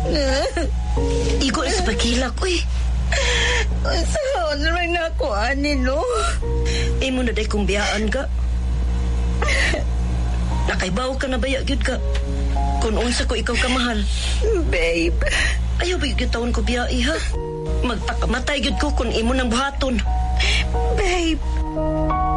Igo na sa pagkilak, uy. Saan naman ako, ani, no? Imo na day kong biyaan ka. Nakaibaw ka na baya, gyud ka. Kung unsa ko ikaw kamahal. Babe. Ayaw ba yung taon ko biyai, ha? Magpakamatay gyud ko kung imo nang buhaton. Babe.